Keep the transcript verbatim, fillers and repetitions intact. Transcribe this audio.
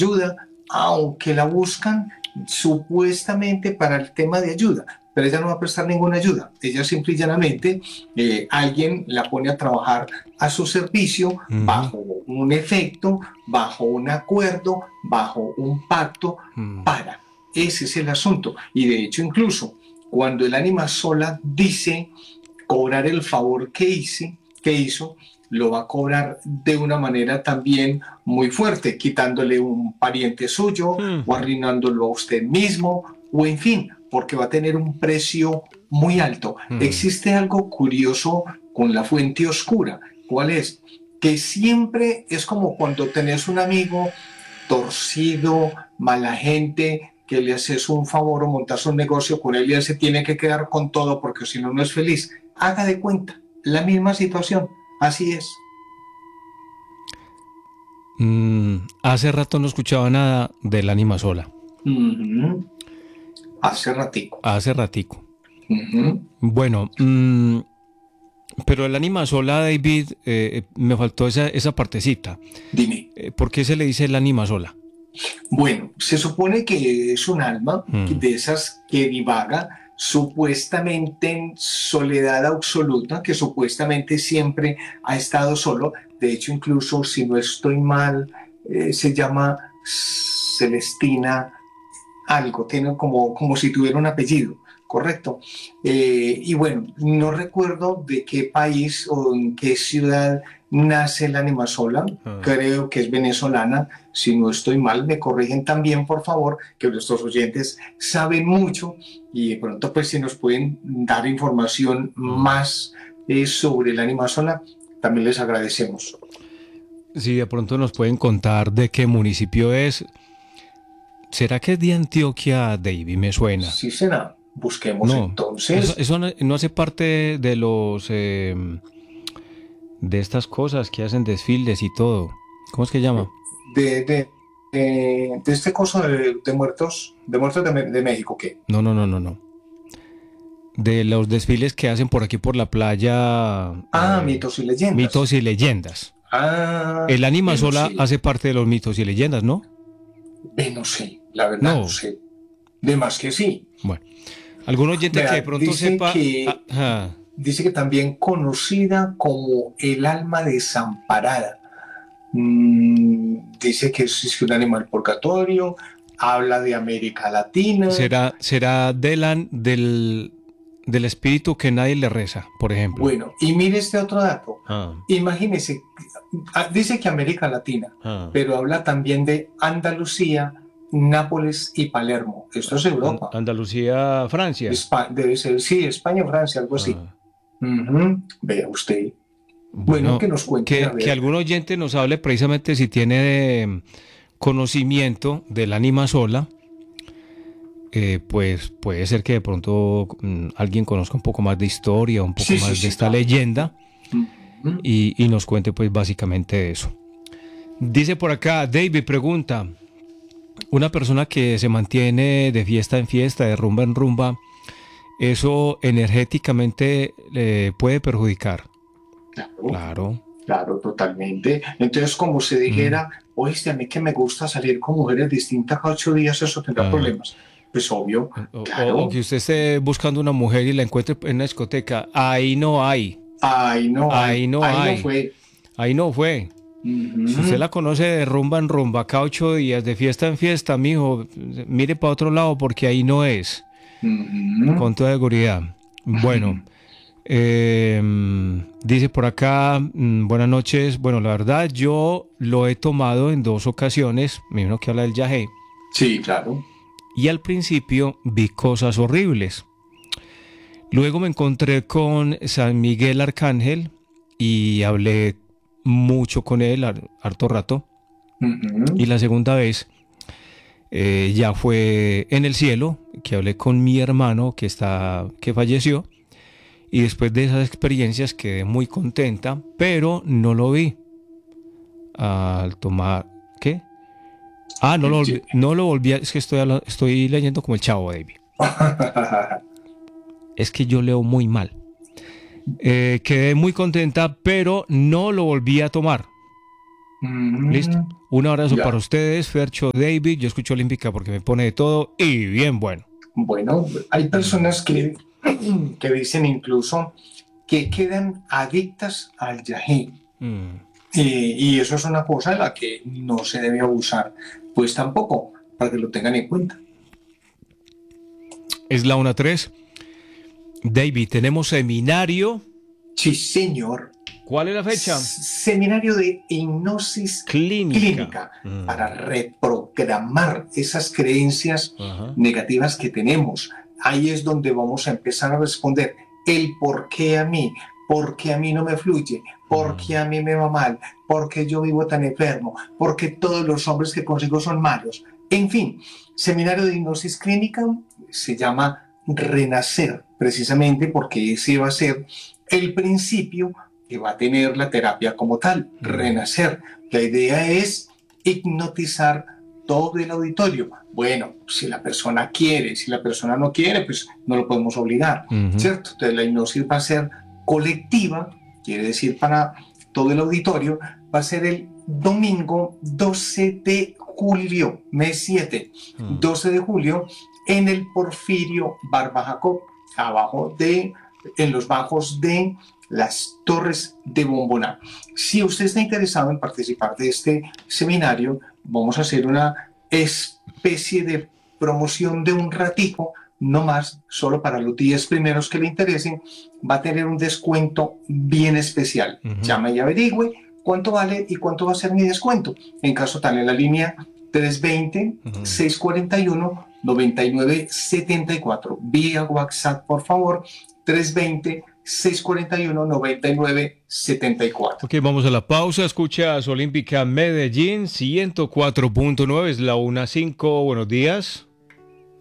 ayuda, aunque la buscan supuestamente para el tema de ayuda, pero ella no va a prestar ninguna ayuda. Ella simple y llanamente, eh, alguien la pone a trabajar a su servicio, uh-huh, bajo un efecto, bajo un acuerdo, bajo un pacto, uh-huh, para. Ese es el asunto. Y de hecho, incluso cuando el ánima sola dice cobrar el favor que, hice, que hizo, lo va a cobrar de una manera también muy fuerte, quitándole un pariente suyo, mm. o arruinándolo a usted mismo, o en fin, porque va a tener un precio muy alto. Mm. Existe algo curioso con la fuente oscura. ¿Cuál es? Que siempre es como cuando tenés un amigo torcido, mala gente, que le haces un favor o montas un negocio con él y él se tiene que quedar con todo porque si no, no es feliz. Haga de cuenta, la misma situación. Así es. Mm, hace rato no escuchaba nada del ánima sola. Uh-huh. Hace ratico. Hace ratico. Uh-huh. Bueno, mm, pero el ánima sola, David, eh, me faltó esa, esa partecita. Dime. Eh, ¿Por qué se le dice el ánima sola? Bueno, se supone que es un alma mm. de esas que divaga supuestamente en soledad absoluta, que supuestamente siempre ha estado solo. De hecho, incluso si no estoy mal, eh, se llama Celestina algo, tiene como, como si tuviera un apellido, ¿correcto? Eh, y bueno, no recuerdo de qué país o en qué ciudad nace el ánima sola, uh-huh. Creo que es venezolana, si no estoy mal, me corrigen también, por favor, que nuestros oyentes saben mucho y de pronto pues si nos pueden dar información uh-huh. más eh, sobre el ánima sola, también les agradecemos. Sí, de pronto nos pueden contar de qué municipio es. ¿Será que es de Antioquia, David? Me suena. Sí, será. Busquemos no, entonces. Eso, eso no, no hace parte de los... Eh, de estas cosas que hacen desfiles y todo. ¿Cómo es que llama? De, de, de, de este coso de, de muertos, de muertos de, de México, ¿qué? No, no, no, no, no. De los desfiles que hacen por aquí por la playa. Ah, eh, mitos y leyendas. Mitos y leyendas. Ah. El ánima sola sí. hace parte de los mitos y leyendas, ¿no? Eh, no sé, la verdad no, no sé. De más que sí. Bueno, algún oyente Vea, que de pronto sepa. Que... Ah, Dice que también conocida como el alma desamparada. Mm, dice que es un animal purgatorio, habla de América Latina. Será, será del, del, del espíritu que nadie le reza, por ejemplo. Bueno, y mire este otro dato. Ah. Imagínese, dice que América Latina, ah. pero habla también de Andalucía, Nápoles y Palermo. Esto es Europa. Andalucía, Francia. Espa- debe ser, sí, España, Francia, algo así. Ah. Uh-huh. Vea usted. Bueno, bueno, que nos cuente. Que, que algún oyente nos hable precisamente si tiene conocimiento del ánima sola, eh, pues puede ser que de pronto um, alguien conozca un poco más de historia, un poco sí, más sí, de sí, esta claro. leyenda uh-huh. y, y nos cuente pues básicamente eso. Dice por acá, David pregunta, una persona que se mantiene de fiesta en fiesta, de rumba en rumba, ¿eso energéticamente le puede perjudicar? Claro, claro, claro, totalmente. Entonces, como se dijera, mm. oíste, a mí que me gusta salir con mujeres distintas cada ocho días, eso tendrá ah. problemas. Pues obvio, o, claro. O, o que usted esté buscando una mujer y la encuentre en una discoteca, ahí no hay. Ahí no ahí hay. No ahí hay. no fue. Ahí no fue. Uh-huh. Si usted la conoce de rumba en rumba, cada ocho días, de fiesta en fiesta, mijo, mire para otro lado porque ahí no es. Uh-huh. Con toda seguridad. Bueno, eh, dice por acá, mm, buenas noches. Bueno, la verdad, yo lo he tomado en dos ocasiones. Me imagino que habla del yagé. Sí, claro. Y al principio vi cosas horribles. Luego me encontré con San Miguel Arcángel y hablé mucho con él, harto rato. Uh-huh. Y la segunda vez eh, ya fue en el cielo, que hablé con mi hermano que, está, que falleció. Y después de esas experiencias quedé muy contenta, pero no lo vi al tomar... ¿Qué? Ah, no lo volví, no lo volví a, es que estoy, hablando, estoy leyendo como el Chavo, David. Es que yo leo muy mal. Eh, quedé muy contenta, pero no lo volví a tomar. Mm, ¿Listo? Un abrazo ya. para ustedes, Fercho, David. Yo escucho Olímpica porque me pone de todo y bien bueno. Bueno, hay personas que, que dicen incluso que quedan adictas al yagé. Mm. Eh, y eso es una cosa de la que no se debe abusar, pues tampoco, para que lo tengan en cuenta. Es la una tres. David, tenemos seminario. Sí, señor. ¿Cuál es la fecha? S- Seminario de hipnosis Clínica. clínica Mm. para reprogramar esas creencias Ajá. negativas que tenemos. Ahí es donde vamos a empezar a responder el por qué a mí, por qué a mí no me fluye, por qué a mí me va mal, por qué yo vivo tan enfermo, por qué todos los hombres que consigo son malos. En fin, seminario de hipnosis clínica se llama Renacer, precisamente porque ese va a ser el principio que va a tener la terapia como tal, renacer. La idea es hipnotizar todo el auditorio. Bueno, si la persona quiere, si la persona no quiere, pues no lo podemos obligar, Ujú. ¿cierto? Entonces la hipnosis va a ser colectiva, quiere decir para todo el auditorio, va a ser el domingo doce de julio, mes siete, Mm. doce de julio, en el Porfirio Barba Jacob, abajo de, en los bajos de las Torres de Bomboná. Si usted está interesado en participar de este seminario, vamos a hacer una especie de promoción de un ratico, no más, solo para los diez primeros que le interesen, va a tener un descuento bien especial. Ujú. Llame y averigüe cuánto vale y cuánto va a ser mi descuento. En caso tal, en la línea tres dos cero, seis cuatro uno, nueve nueve siete cuatro. Vía WhatsApp, por favor, tres dos cero, seis cuatro uno, nueve nueve siete cuatro. Ok, vamos a la pausa. Escuchas Olímpica Medellín ciento cuatro punto nueve, es la una cinco. Buenos días.